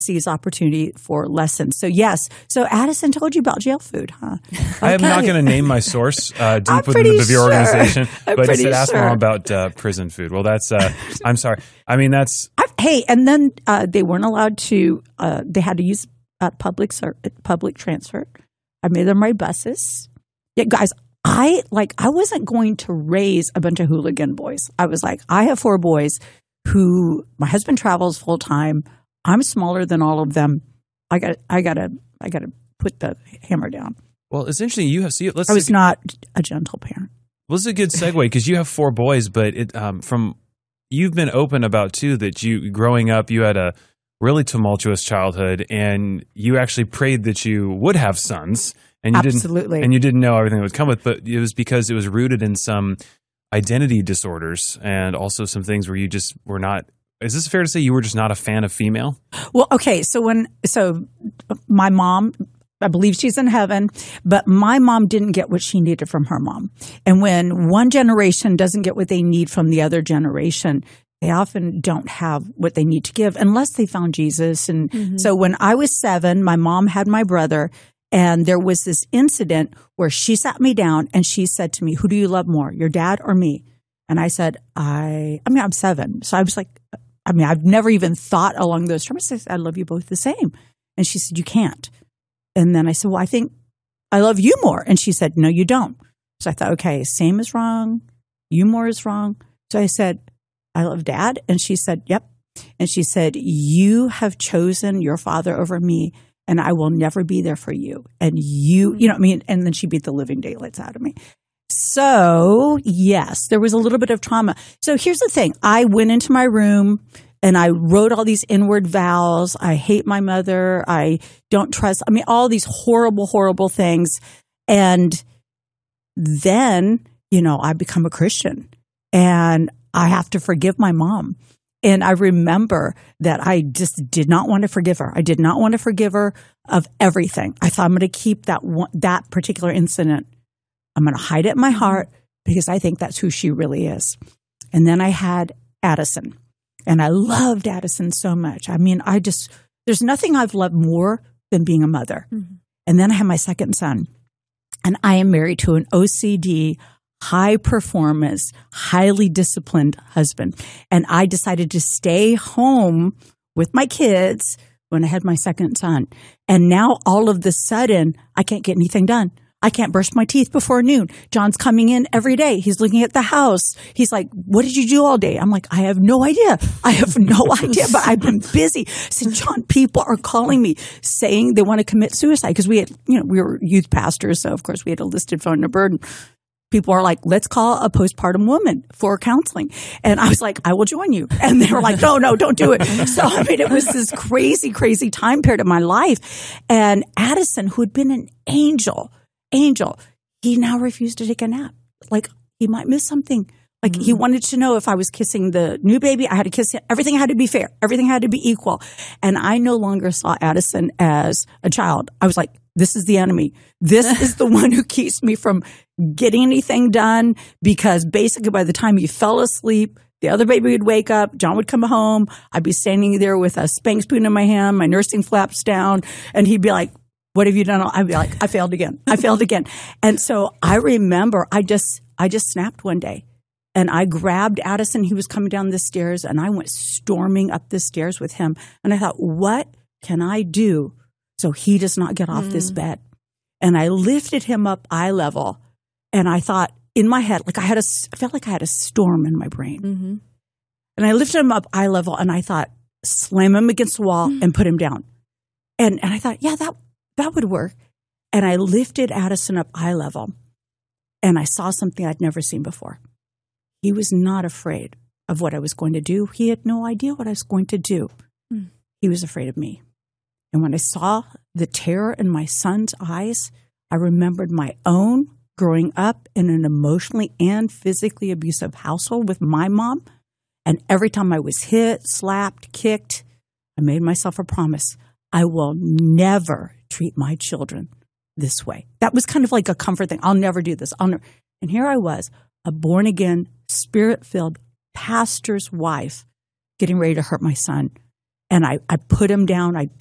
sees opportunity for lessons. So yes. So Addison told you about jail food, huh? Okay. I am not going to name my source deep within the Bevere organization, but he said, ask Mom about prison food. Well, that's, I'm sorry. I mean, that's. Hey, and then they weren't allowed to, they had to use public transfer. I made them ride buses. Yeah, guys, I wasn't going to raise a bunch of hooligan boys. I was like, I have 4 boys who my husband travels full time. I'm smaller than all of them. I gotta put the hammer down. Well, it's interesting. I was not a gentle parent. Well, this is a good segue because you have 4 boys, but you've been open about too that you growing up you had a really tumultuous childhood, and you actually prayed that you would have sons, and you Absolutely. and you didn't know everything that would come with, but it was because it was rooted in some identity disorders and also some things where you just were not. Is this fair to say you were just not a fan of female? Well, okay. So my mom, I believe she's in heaven, but my mom didn't get what she needed from her mom. And when one generation doesn't get what they need from the other generation, they often don't have what they need to give unless they found Jesus. And so when I was 7, my mom had my brother, and there was this incident where she sat me down and she said to me, "Who do you love more, your dad or me?" And I said, I'm 7. So I was like, I've never even thought along those terms. I said, I love you both the same. And she said, you can't. And then I said, well, I think I love you more. And she said, no, you don't. So I thought, okay, same is wrong. You more is wrong. So I said, I love Dad. And she said, yep. And she said, you have chosen your father over me, and I will never be there for you. And you know what I mean? And then she beat the living daylights out of me. So, yes, there was a little bit of trauma. So here's the thing. I went into my room and I wrote all these inward vows. I hate my mother. I don't trust. All these horrible, horrible things. And then, I become a Christian and I have to forgive my mom. And I remember that I just did not want to forgive her. I did not want to forgive her of everything. I thought I'm going to keep that particular incident. I'm going to hide it in my heart because I think that's who she really is. And then I had Addison, and I loved Addison so much. There's nothing I've loved more than being a mother. Mm-hmm. And then I had my second son, and I am married to an OCD, high performance, highly disciplined husband. And I decided to stay home with my kids when I had my second son. And now all of a sudden, I can't get anything done. I can't brush my teeth before noon. John's coming in every day. He's looking at the house. He's like, what did you do all day? I'm like, I have no idea. But I've been busy. I said, John, people are calling me saying they want to commit suicide because we were youth pastors. So of course we had a listed phone number, and people are like, let's call a postpartum woman for counseling. And I was like, I will join you. And they were like, no, don't do it. So, it was this crazy, crazy time period of my life. And Addison, who had been an angel, he now refused to take a nap. Like he might miss something. Like he wanted to know if I was kissing the new baby, I had to kiss him. Everything had to be fair. Everything had to be equal. And I no longer saw Addison as a child. I was like, this is the enemy. This is the one who keeps me from getting anything done, because basically by the time he fell asleep, the other baby would wake up, John would come home, I'd be standing there with a spank spoon in my hand, my nursing flaps down, and he'd be like, what have you done? I'd be like, I failed again. And so I remember I just snapped one day, and I grabbed Addison. He was coming down the stairs, and I went storming up the stairs with him. And I thought, what can I do so he does not get off this bed? And I lifted him up eye level, and I thought in my head, I felt like I had a storm in my brain. Mm-hmm. And I lifted him up eye level, and I thought, slam him against the wall and put him down. And I thought, yeah, that would work. And I lifted Addison up eye level, and I saw something I'd never seen before. He was not afraid of what I was going to do. He had no idea what I was going to do. He was afraid of me. And when I saw the terror in my son's eyes, I remembered my own growing up in an emotionally and physically abusive household with my mom. And every time I was hit, slapped, kicked, I made myself a promise. I will never treat my children this way. That was kind of like a comfort thing. I'll never do this. And here I was, a born-again, spirit-filled pastor's wife, getting ready to hurt my son. and I put him down. I